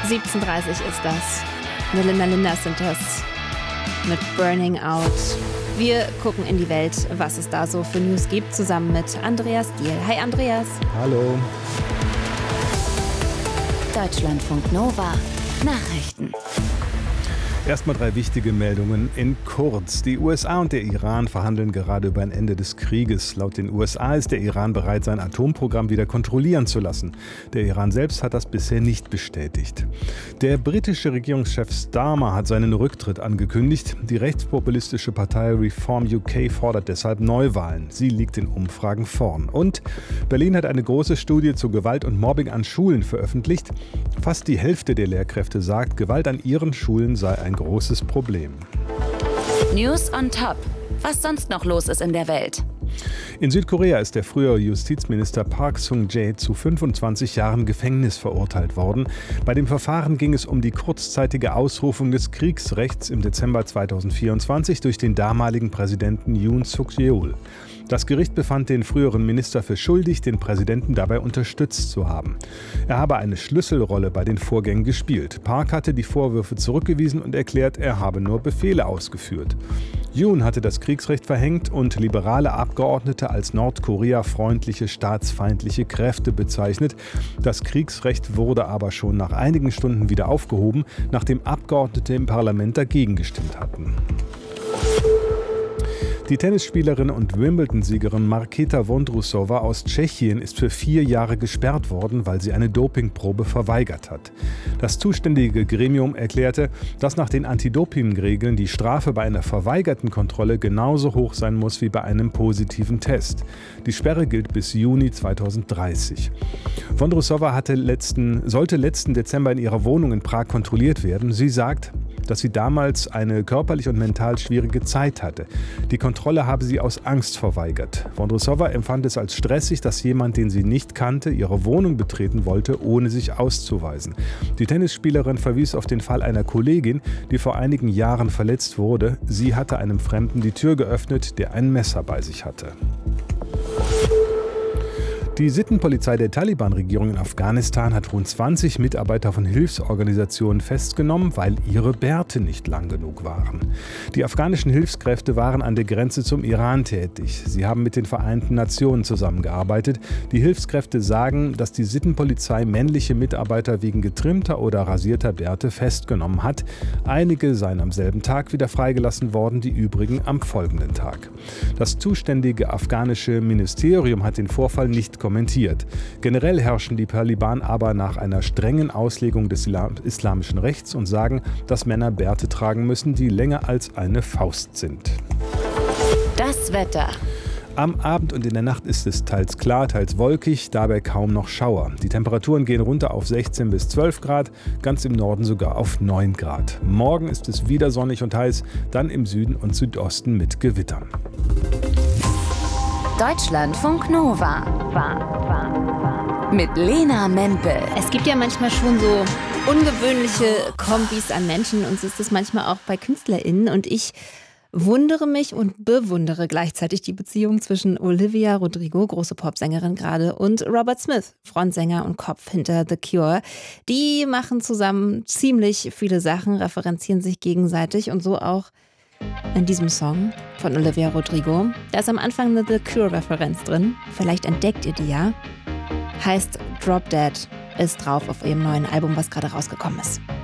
17:30 ist das. Melinda Linders sind das mit Burning Out. Wir gucken in die Welt, was es da so für News gibt, zusammen mit Andreas Diehl. Hi Andreas. Hallo. Deutschlandfunk Nova Nachrichten. Erstmal 3 wichtige Meldungen in kurz. Die USA und der Iran verhandeln gerade über ein Ende des Krieges. Laut den USA ist der Iran bereit, sein Atomprogramm wieder kontrollieren zu lassen. Der Iran selbst hat das bisher nicht bestätigt. Der britische Regierungschef Starmer hat seinen Rücktritt angekündigt. Die rechtspopulistische Partei Reform UK fordert deshalb Neuwahlen. Sie liegt in Umfragen vorn. Und Berlin hat eine große Studie zu Gewalt und Mobbing an Schulen veröffentlicht. Fast die Hälfte der Lehrkräfte sagt, Gewalt an ihren Schulen sei ein großes Problem. News on Top. Was sonst noch los ist in der Welt? In Südkorea ist der frühere Justizminister Park Sung-jae zu 25 Jahren Gefängnis verurteilt worden. Bei dem Verfahren ging es um die kurzzeitige Ausrufung des Kriegsrechts im Dezember 2024 durch den damaligen Präsidenten Yoon Suk-yeol. Das Gericht befand den früheren Minister für schuldig, den Präsidenten dabei unterstützt zu haben. Er habe eine Schlüsselrolle bei den Vorgängen gespielt. Park hatte die Vorwürfe zurückgewiesen und erklärt, er habe nur Befehle ausgeführt. Yoon hatte das Kriegsrecht verhängt und liberale Abgeordnete als Nordkorea-freundliche, staatsfeindliche Kräfte bezeichnet. Das Kriegsrecht wurde aber schon nach einigen Stunden wieder aufgehoben, nachdem Abgeordnete im Parlament dagegen gestimmt hatten. Die Tennisspielerin und Wimbledon-Siegerin Markéta Vondrousova aus Tschechien ist für 4 Jahre gesperrt worden, weil sie eine Dopingprobe verweigert hat. Das zuständige Gremium erklärte, dass nach den Anti-Doping-Regeln die Strafe bei einer verweigerten Kontrolle genauso hoch sein muss wie bei einem positiven Test. Die Sperre gilt bis Juni 2030. Vondrousova sollte letzten Dezember in ihrer Wohnung in Prag kontrolliert werden. Sie sagt, dass sie damals eine körperlich und mental schwierige Zeit hatte. Die Kontrolle habe sie aus Angst verweigert. Vondrousova empfand es als stressig, dass jemand, den sie nicht kannte, ihre Wohnung betreten wollte, ohne sich auszuweisen. Die Tennisspielerin verwies auf den Fall einer Kollegin, die vor einigen Jahren verletzt wurde. Sie hatte einem Fremden die Tür geöffnet, der ein Messer bei sich hatte. Die Sittenpolizei der Taliban-Regierung in Afghanistan hat rund 20 Mitarbeiter von Hilfsorganisationen festgenommen, weil ihre Bärte nicht lang genug waren. Die afghanischen Hilfskräfte waren an der Grenze zum Iran tätig. Sie haben mit den Vereinten Nationen zusammengearbeitet. Die Hilfskräfte sagen, dass die Sittenpolizei männliche Mitarbeiter wegen getrimmter oder rasierter Bärte festgenommen hat. Einige seien am selben Tag wieder freigelassen worden, die übrigen am folgenden Tag. Das zuständige afghanische Ministerium hat den Vorfall nicht kommentiert. Generell herrschen die Taliban aber nach einer strengen Auslegung des islamischen Rechts und sagen, dass Männer Bärte tragen müssen, die länger als eine Faust sind. Das Wetter. Am Abend und in der Nacht ist es teils klar, teils wolkig, dabei kaum noch Schauer. Die Temperaturen gehen runter auf 16 bis 12 Grad, ganz im Norden sogar auf 9 Grad. Morgen ist es wieder sonnig und heiß, dann im Süden und Südosten mit Gewittern. Deutschlandfunk Nova. Mit Lena Mempel. Es gibt ja manchmal schon so ungewöhnliche Kombis an Menschen und so ist es manchmal auch bei KünstlerInnen. Und ich wundere mich und bewundere gleichzeitig die Beziehung zwischen Olivia Rodrigo, große Popsängerin gerade, und Robert Smith, Frontsänger und Kopf hinter The Cure. Die machen zusammen ziemlich viele Sachen, referenzieren sich gegenseitig und so auch in diesem Song von Olivia Rodrigo. Da ist am Anfang eine The Cure-Referenz drin. Vielleicht entdeckt ihr die ja. Heißt Drop Dead, ist drauf auf ihrem neuen Album, was gerade rausgekommen ist.